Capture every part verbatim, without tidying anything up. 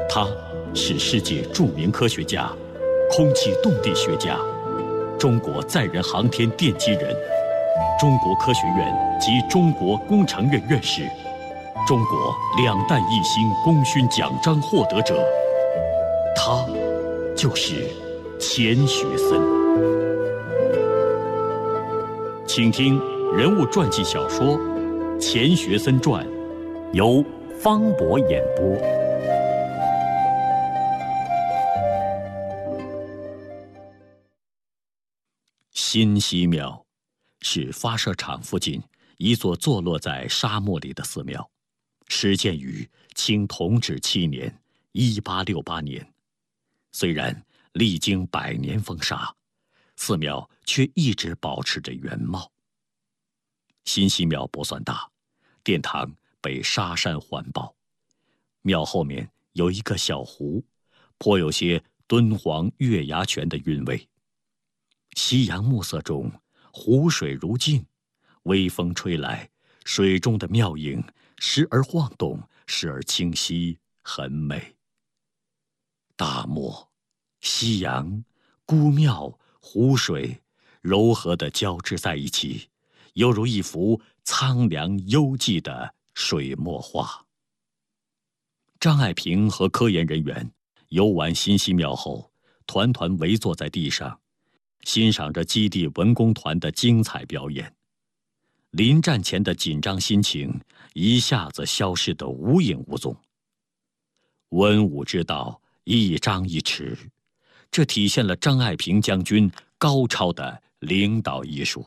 他是世界著名科学家、空气动力学家，中国载人航天奠基人，中国科学院及中国工程院院士，中国两弹一星功勋奖章获得者。他就是钱学森。请听人物传记小说《钱学森传》，由方博演播。新西庙是发射场附近一座坐落在沙漠里的寺庙，始建于清同治七年（一八六八年）。虽然历经百年风沙，寺庙却一直保持着原貌。新西庙不算大，殿堂被沙山环抱，庙后面有一个小湖，颇有些敦煌月牙泉的韵味。夕阳暮色中，湖水如镜，微风吹来，水中的庙影时而晃动，时而清晰，很美。大漠、夕阳、孤庙、湖水柔和地交织在一起，犹如一幅苍凉幽寂的水墨画。张爱萍和科研人员游完新西庙后，团团围坐在地上，欣赏着基地文工团的精彩表演。临战前的紧张心情一下子消失得无影无踪。文武之道一张一弛，这体现了张爱萍将军高超的领导艺术。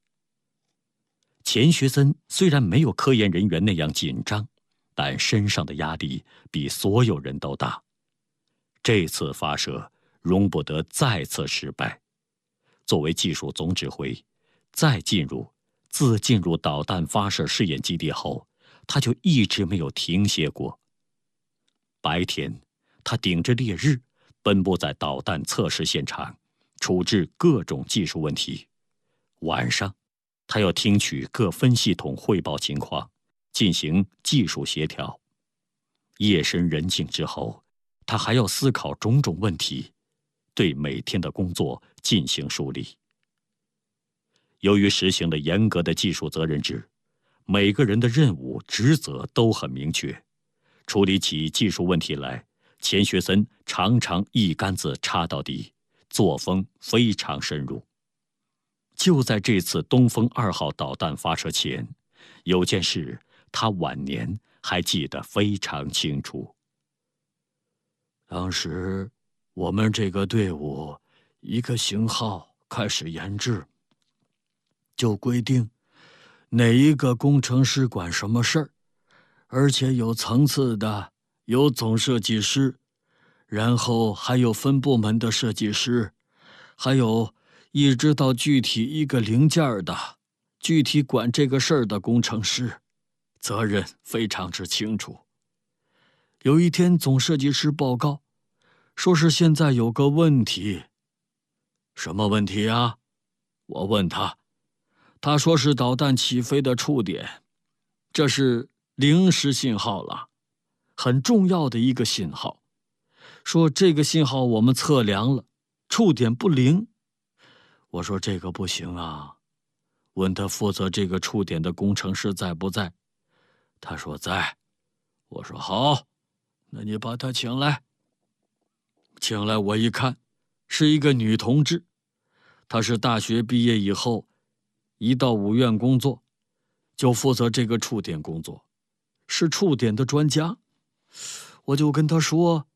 钱学森虽然没有科研人员那样紧张，但身上的压力比所有人都大。这次发射容不得再次失败。作为技术总指挥，再进入自进入导弹发射试验基地后，他就一直没有停歇过。白天，他顶着烈日奔波在导弹测试现场，处置各种技术问题；晚上，他要听取各分系统汇报情况，进行技术协调。夜深人静之后，他还要思考种种问题，对每天的工作进行梳理。由于实行了严格的技术责任制，每个人的任务职责都很明确，处理起技术问题来，钱学森常常一竿子插到底，作风非常深入。就在这次东风二号导弹发射前，有件事他晚年还记得非常清楚。当时我们这个队伍一个型号开始研制，就规定哪一个工程师管什么事儿，而且有层次的，有总设计师，然后还有分部门的设计师，还有一直到具体一个零件的，具体管这个事儿的工程师，责任非常之清楚。有一天总设计师报告，说是现在有个问题。什么问题啊？我问他，他说是导弹起飞的触点，这是临时信号了，很重要的一个信号。说这个信号我们测量了，触点不灵。我说这个不行啊，问他负责这个触点的工程师在不在，他说在。我说好，那你把他请来。请来我一看，是一个女同志，她是大学毕业以后，一到五院工作，就负责这个触点工作，是触点的专家。我就跟她说，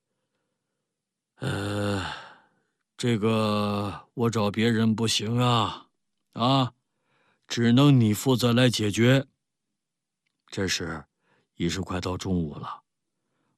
呃，这个我找别人不行啊，啊，只能你负责来解决。这时已是快到中午了，